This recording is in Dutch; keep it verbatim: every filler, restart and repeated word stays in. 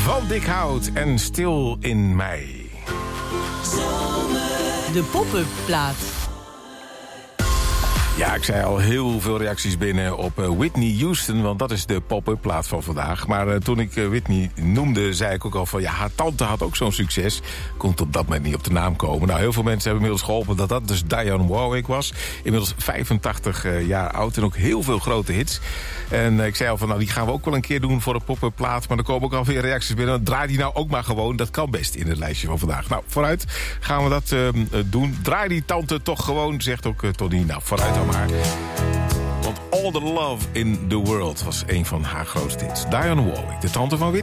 van Dick Hout en Stil in Mei. De pop-up plaat. Ja, ik zei al heel veel reacties binnen op uh, Whitney Houston, want dat is de pop-up plaat van vandaag. Maar uh, toen ik uh, Whitney noemde, zei ik ook al van ja, haar tante had ook zo'n succes. Komt op dat moment niet op de naam komen. Nou, heel veel mensen hebben inmiddels geholpen dat dat dus Dionne Warwick was. Inmiddels vijfentachtig uh, jaar oud en ook heel veel grote hits. En uh, ik zei al van nou, die gaan we ook wel een keer doen voor de pop-up plaat. Maar er komen ook alweer reacties binnen. Draai die nou ook maar gewoon, dat kan best in het lijstje van vandaag. Nou, vooruit gaan we dat uh, doen. Draai die tante toch gewoon, zegt ook uh, Tony. Nou, vooruit dan. Maar. Want All the Love in the World was een van haar grootste hits. Dionne Warwick, de tante van Whitney.